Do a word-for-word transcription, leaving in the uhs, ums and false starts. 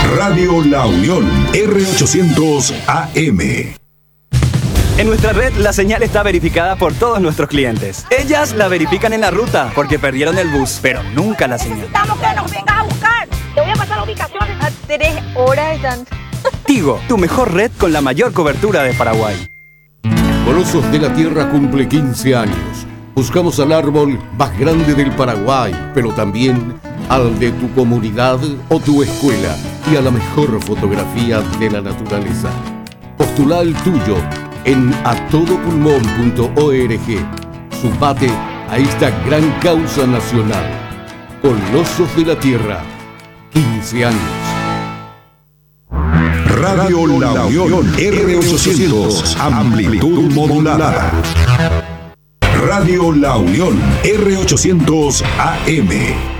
Radio La Unión, R ochocientos A M. En nuestra red la señal está verificada por todos nuestros clientes. Ellas la verifican en la ruta porque perdieron el bus, pero nunca la señal. Necesitamos que nos vengas a buscar. Te voy a pasar la ubicación. A tres horas están. Tigo, tu mejor red con la mayor cobertura de Paraguay. Colosos de la Tierra cumple quince años. Buscamos al árbol más grande del Paraguay, pero también al de tu comunidad o tu escuela y a la mejor fotografía de la naturaleza. Postula el tuyo en a todo pulmón punto org. Sumate a esta gran causa nacional. Colosos de la Tierra, quince años. Radio La Unión, R ochocientos, amplitud modulada. Radio La Unión, R ochocientos A M.